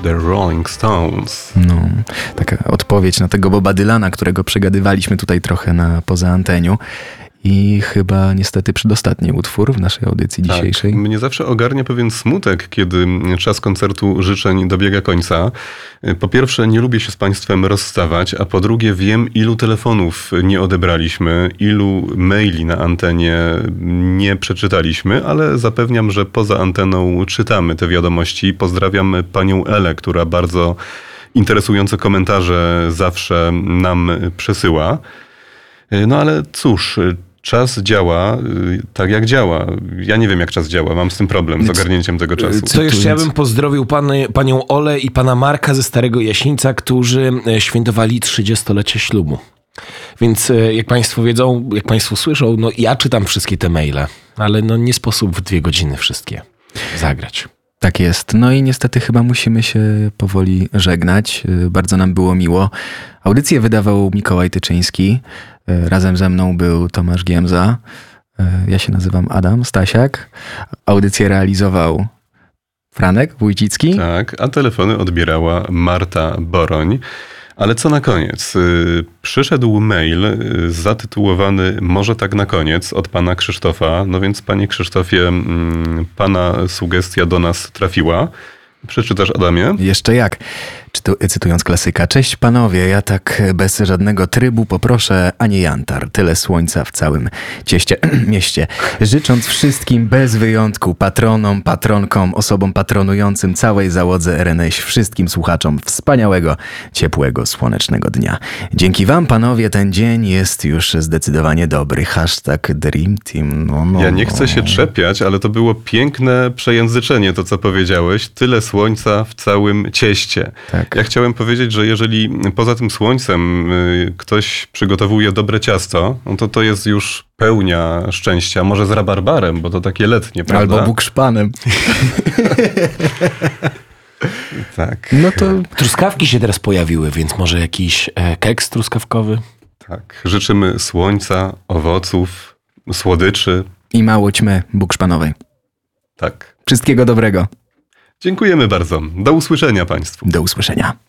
The Rolling Stones. No, taka odpowiedź na tego Boba Dylana, którego przegadywaliśmy tutaj trochę poza antenią. I chyba niestety przedostatni utwór w naszej audycji dzisiejszej. Mnie zawsze ogarnia pewien smutek, kiedy czas koncertu życzeń dobiega końca. Po pierwsze, nie lubię się z Państwem rozstawać, a po drugie, wiem, ilu telefonów nie odebraliśmy, ilu maili na antenie nie przeczytaliśmy, ale zapewniam, że poza anteną czytamy te wiadomości. Pozdrawiam panią Elę, która bardzo interesujące komentarze zawsze nam przesyła. No ale cóż, czas działa tak jak działa. Ja nie wiem, jak czas działa. Mam z tym problem, z ogarnięciem tego czasu. To jeszcze ja bym pozdrowił panią Olę i pana Marka ze Starego Jasińca, którzy świętowali 30-lecie ślubu. Więc jak państwo wiedzą, jak państwo słyszą, no ja czytam wszystkie te maile, ale no nie sposób w 2 godziny wszystkie zagrać. Tak jest. No i niestety chyba musimy się powoli żegnać. Bardzo nam było miło. Audycję wydawał Mikołaj Tyczyński. Razem ze mną był Tomasz Giemza. Ja się nazywam Adam Stasiak. Audycję realizował Franek Wójcicki. Tak, a telefony odbierała Marta Boroń. Ale co na koniec? Przyszedł mail zatytułowany Może tak na koniec od pana Krzysztofa. No więc panie Krzysztofie, pana sugestia do nas trafiła. Przeczytasz, Adamie? Jeszcze jak. Cytując klasyka. Cześć panowie, ja tak bez żadnego trybu poproszę, a nie jantar. Tyle słońca w całym mieście. Życząc wszystkim bez wyjątku, patronom, patronkom, osobom patronującym, całej załodze RNŚ, wszystkim słuchaczom wspaniałego, ciepłego, słonecznego dnia. Dzięki wam panowie ten dzień jest już zdecydowanie dobry. Hashtag Dream Team. Ja nie chcę się czepiać, ale to było piękne przejęzyczenie, to co powiedziałeś. Tyle słońca w całym cieście. Tak. Ja chciałem powiedzieć, że jeżeli poza tym słońcem ktoś przygotowuje dobre ciasto, no to jest już pełnia szczęścia. Może z rabarbarem, bo to takie letnie, prawda? Albo bukszpanem. Tak. No to Truskawki się teraz pojawiły, więc może jakiś keks truskawkowy? Tak. Życzymy słońca, owoców, słodyczy. i mało ćmy bukszpanowej. Tak. Wszystkiego dobrego. Dziękujemy bardzo. Do usłyszenia państwu. Do usłyszenia.